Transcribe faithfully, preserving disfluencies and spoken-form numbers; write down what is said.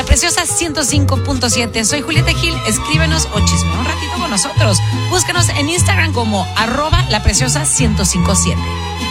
La Preciosa ciento cinco punto siete. Soy Julieta Gil. Escríbenos o chismea un ratito con nosotros. Búscanos en Instagram como arroba La Preciosa ciento cinco punto siete.